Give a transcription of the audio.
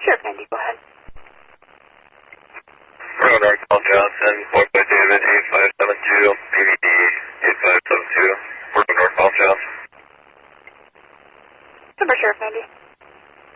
Sheriff Andy, go ahead. Road North Paul Johnson, Fort by David, 8572, PVD 8572, Road North Paul Johnson. Number Sheriff Andy.